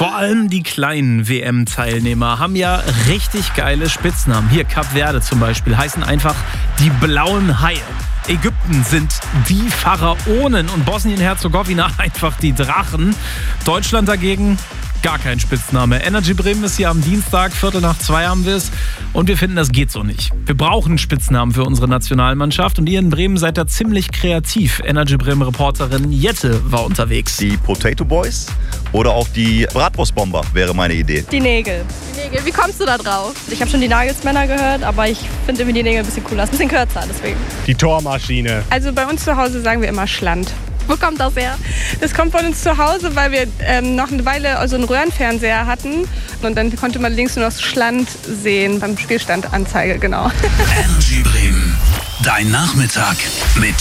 Vor allem die kleinen WM-Teilnehmer haben ja richtig geile Spitznamen. Hier Kap Verde zum Beispiel heißen einfach die blauen Haie. Ägypten sind die Pharaonen und Bosnien-Herzegowina einfach die Drachen. Deutschland dagegen gar kein Spitzname. Energy Bremen ist hier am Dienstag, 1:45 haben wir es. Und wir finden, das geht so nicht. Wir brauchen einen Spitznamen für unsere Nationalmannschaft. Und ihr in Bremen seid da ziemlich kreativ. Energy Bremen-Reporterin Jette war unterwegs. Die Potato Boys oder auch die Bratwurstbomber wäre meine Idee. Die Nägel. Wie kommst du da drauf? Ich habe schon die Nagelsmänner gehört, aber ich finde irgendwie die Nägel ein bisschen cooler. Ist ein bisschen kürzer, deswegen. Die Tormaschine. Also bei uns zu Hause sagen wir immer Schland. Wo kommt das her? Das kommt von uns zu Hause, weil wir noch eine Weile so einen Röhrenfernseher hatten. Und dann konnte man links nur noch Schland sehen beim Spielstandanzeige, genau. Energy Bremen. Dein Nachmittag mit